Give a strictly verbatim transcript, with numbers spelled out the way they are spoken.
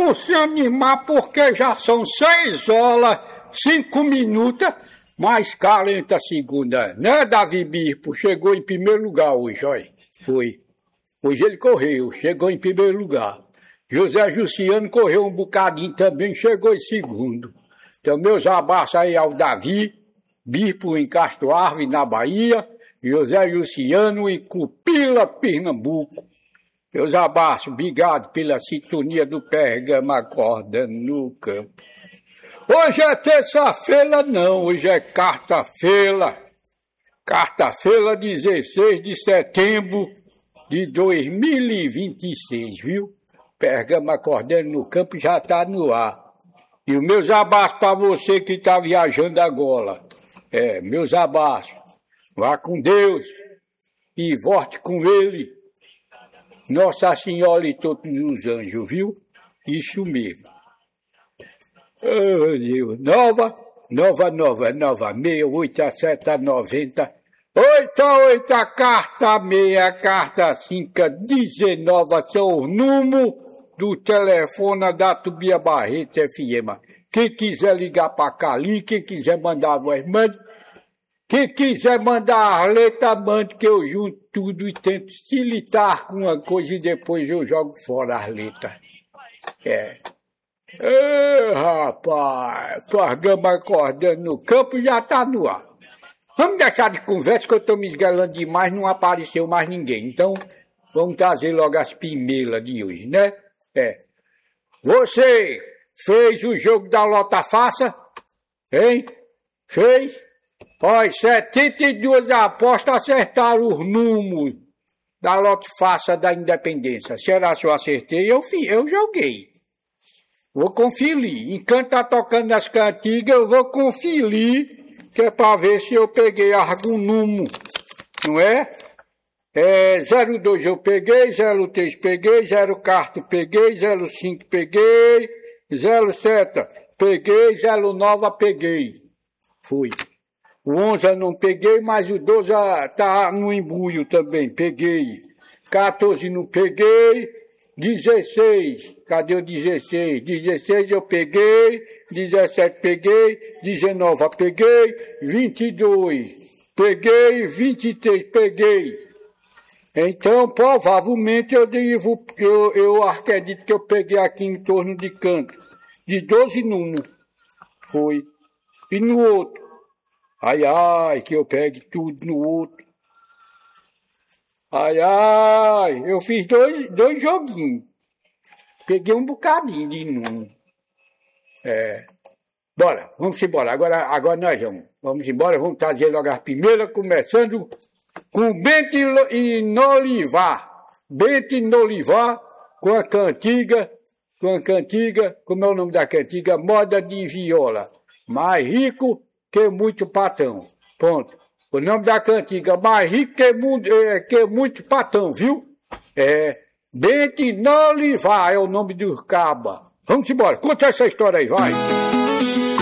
vamos se animar porque já são seis horas, cinco minutos, mais quarenta segundos. Né, Davi Bispo? Chegou em primeiro lugar hoje, olha. Foi. Hoje ele correu, chegou em primeiro lugar. José Jussiano correu um bocadinho também, chegou em segundo. Então, meus abraços aí ao Davi Bispo em Castro Árvore, na Bahia. José Jussiano em Cupila, Pernambuco. Meus abraços, obrigado pela sintonia do Pergama Acorda no Campo. Hoje é terça-feira, não, hoje é quarta-feira. Quarta-feira, dezesseis de setembro de dois mil e vinte e seis, viu? Pergama Acordando no Campo já está no ar. E os meus abraços para você que está viajando agora. É, meus abraços. Vá com Deus e volte com Ele. Nossa Senhora e todos os anjos, viu? Isso mesmo. Oh, Deus. Nova, nova, nova, nova, meia, oito, sete, noventa, oito, oito, carta meia, carta cinco, dezenove, são os números do telefone da Tubia Barreto F M. Quem quiser ligar para cá, ligue. Quem quiser mandar a voz, mande. Quem quiser mandar a letra, mande, que eu junto tudo e tento silitar com uma coisa e depois eu jogo fora as letras. É. Ê, rapaz, Pergama Acordando no Campo já tá no ar. Vamos deixar de conversa que eu tô me esgalando demais, não apareceu mais ninguém. Então, vamos trazer logo as primeiras de hoje, né? É. Você fez o jogo da Lota Faça? Hein? Fez? Olha, setenta e duas apostas acertaram os números da Lota Faça da Independência. Será que eu acertei? Eu, eu joguei. Vou conferir. Enquanto tá tocando as cantigas, eu vou conferir, que é para ver se eu peguei algum número, não é? É, zero dois eu peguei, zero três peguei, zero quatro peguei, zero cinco peguei, zero sete peguei, zero nove peguei. Fui. O onze eu não peguei, mas o doze tá no embuio também, peguei. quatorze não peguei, dezesseis, cadê o dezesseis? dezesseis eu peguei, dezessete peguei, dezenove peguei, vinte e dois peguei, vinte e três peguei. Então, provavelmente, eu devo, eu, eu acredito que eu peguei aqui em torno de canto, de doze números. Foi. E no outro? Ai, ai, que eu pegue tudo no outro. Ai, ai, eu fiz dois, dois joguinhos. Peguei um bocadinho de número. É. Bora, vamos embora. Agora, agora nós vamos. Vamos embora, vamos trazer logo as primeiras, começando com Bento e Nolivar. Bento e Nolivar, com a cantiga, com a cantiga, como é o nome da cantiga? Moda de viola. Mais rico que muito patrão. Pronto. O nome da cantiga, mais rico que muito, é, que muito patrão, viu? É, Bento e Nolivar é o nome do caba. Vamos embora, conta essa história aí, vai.